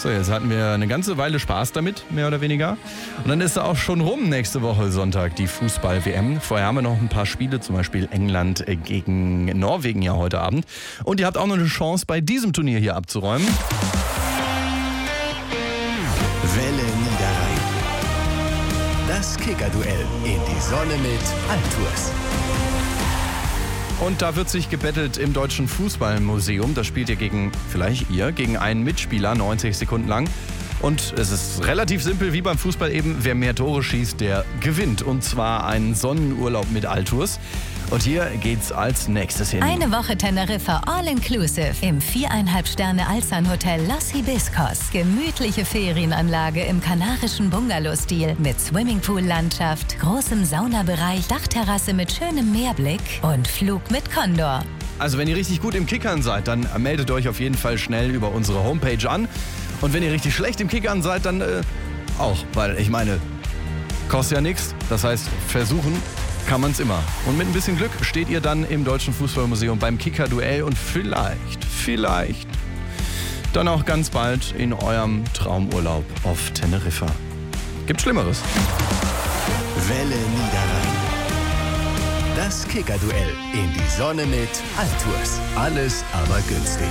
So, jetzt hatten wir eine ganze Weile Spaß damit, mehr oder weniger. Und dann ist er auch schon rum nächste Woche Sonntag, die Fußball-WM. Vorher haben wir noch ein paar Spiele, zum Beispiel England gegen Norwegen ja heute Abend. Und ihr habt auch noch eine Chance, bei diesem Turnier hier abzuräumen. Welle Niederrhein. Das Kicker-Duell in die Sonne mit Altours. Und da wird sich gebettelt im Deutschen Fußballmuseum. Da spielt ihr gegen einen Mitspieler 90 Sekunden lang. Und es ist relativ simpel wie beim Fußball eben. Wer mehr Tore schießt, der gewinnt. Und zwar einen Sonnenurlaub mit Altours. Und hier geht's als nächstes hin. Eine Woche Teneriffa All-Inclusive im 4,5 Sterne Alsan-Hotel Los Hibiscos. Gemütliche Ferienanlage im kanarischen Bungalow-Stil mit Swimmingpool-Landschaft, großem Saunabereich, Dachterrasse mit schönem Meerblick und Flug mit Condor. Also wenn ihr richtig gut im Kickern seid, dann meldet euch auf jeden Fall schnell über unsere Homepage an. Und wenn ihr richtig schlecht im Kickern seid, dann auch. Weil ich meine, kostet ja nichts. Das heißt, versuchen kann man es immer. Und mit ein bisschen Glück steht ihr dann im Deutschen Fußballmuseum beim Kicker-Duell und vielleicht dann auch ganz bald in eurem Traumurlaub auf Teneriffa. Gibt Schlimmeres. Welle Niederrhein. Das Kicker-Duell in die Sonne mit Altours. Alles aber günstig.